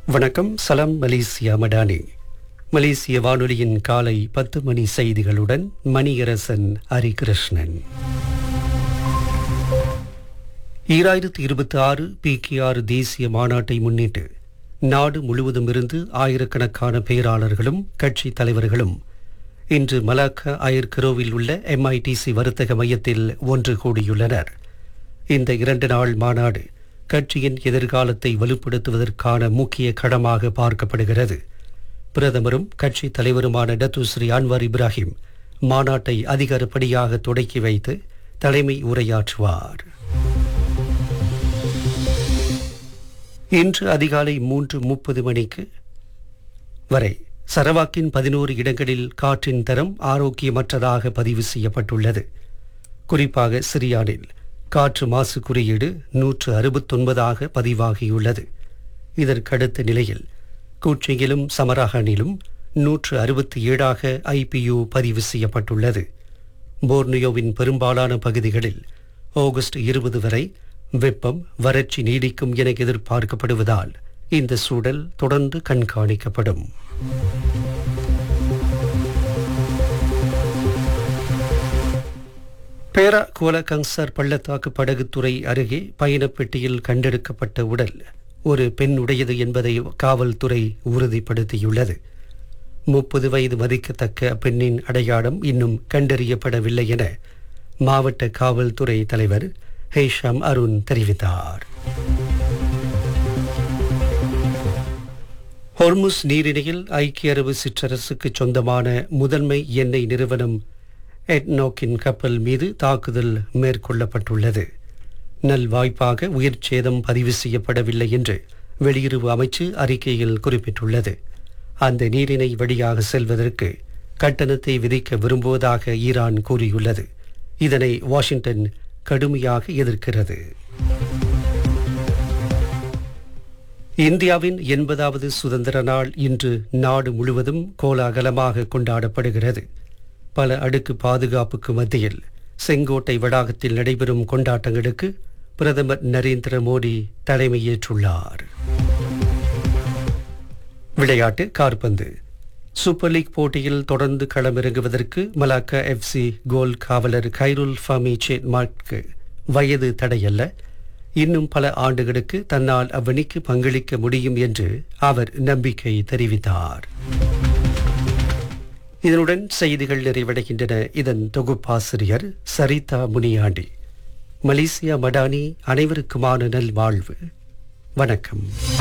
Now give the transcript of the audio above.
வணக்கம். சலாம் மலேசியா மடானி. மலேசிய வானொலியின் காலை 10 மணி செய்திகளுடன் மணியரசன் ஹரிகிருஷ்ணன். 2026 PKR தேசிய மாநாட்டை முன்னிட்டு நாடு முழுவதும் இருந்து ஆயிரக்கணக்கான பேராளர்களும் கட்சி தலைவர்களும் இன்று மலாக்கா அயர்கரோவில் உள்ள MITC வர்த்தக மையத்தில் ஒன்று கூடியுள்ளனர். இந்த 2 நாள் மாநாடு கட்சியின் எதிர்காலத்தை வலுப்படுத்துவதற்கான முக்கிய கடமாக பார்க்கப்படுகிறது. பிரதமரும் கட்சி தலைவருமான டத்துஸ்ரீ அன்வார் இப்ராஹிம் மாநாட்டை அதிகாரப்படியாக தொடக்கி வைத்து தலைமை உரையாற்றுவார். இன்று அதிகாலை 3:30 மணிக்கு வரை சரவாக்கின் 11 இடங்களில் காற்றின் தரம் ஆரோக்கியமற்றதாக பதிவு செய்யப்பட்டுள்ளது. குறிப்பாக சிரியானில் காற்று மாசு குறியீடு 169 பதிவாகியுள்ளது. இதற்கடுத்த நிலையில் கூச்சியிலும் சமராகனிலும் 167 IPU பதிவு செய்யப்பட்டுள்ளது. போர்னியோவின் பெரும்பாலான பகுதிகளில் ஆகஸ்ட் 20 வரை வெப்பம் வறட்சி நீடிக்கும் என எதிர்பார்க்கப்படுவதால் இந்த சூழல் தொடர்ந்து கண்காணிக்கப்படும். பேரா கோலகங்சார் பள்ளத்தாக்கு படகுத்துறை அருகே பயணப்பெட்டியில் கண்டெடுக்கப்பட்ட உடல் ஒரு பெண்ணுடையது என்பதை காவல்துறை உறுதிப்படுத்தியுள்ளது. 30 வயது மதிக்கத்தக்க பெண்ணின் அடையாளம் இன்னும் கண்டறியப்படவில்லை என மாவட்ட காவல்துறை தலைவர் ஹேஷாம் அருண் தெரிவித்தார். ஹொர்முஸ் நீரிணையில் ஐக்கிய அரபு சிற்றரசுக்கு சொந்தமான முதன்மை எண்ணெய் நிறுவனம் எட்னோக்கின் கப்பல் மீது தாக்குதல் மேற்கொள்ளப்பட்டுள்ளது. நல்வாய்ப்பாக உயிர் சேதம் பதிவு செய்யப்படவில்லை என்று வெளியுறவு அமைச்சு அறிக்கையில் குறிப்பிட்டுள்ளது. அந்த நீரிணை வழியாக செல்வதற்கு கட்டணத்தை விதிக்க விரும்புவதாக ஈரான் கூறியுள்ளது. இதனை வாஷிங்டன் கடுமையாக எதிர்க்கிறது. இந்தியாவின் 80வது சுதந்திர நாள் இன்று நாடு முழுவதும் கோலாகலமாக கொண்டாடப்படுகிறது. பல அடுக்கு பாதுகாப்புக்கு மத்தியில் செங்கோட்டை வளாகத்தில் நடைபெறும் கொண்டாட்டங்களுக்கு பிரதமர் நரேந்திர மோடி தலைமையேற்றுள்ளார். விளையாட்டு காற்பந்து. சூப்பர் லீக் போட்டியில் தொடர்ந்து களமிறங்குவதற்கு மலாக்கா FC கோல் காவலர் கைருல் ஃபமி சேட்மார்க்கு வயது தடையல்ல. இன்னும் பல ஆண்டுகளுக்கு தன்னால் அவ்வணிக்கு பங்களிக்க முடியும் என்று அவர் நம்பிக்கை தெரிவித்தார். இதனுடன் செய்திகள் நிறைவடைகின்றன. இதன் தொகுப்பாசிரியர் சரிதா முனியாண்டி. மலேசியா மடானி அனைவருக்குமான நல்வாழ்வு. வணக்கம்.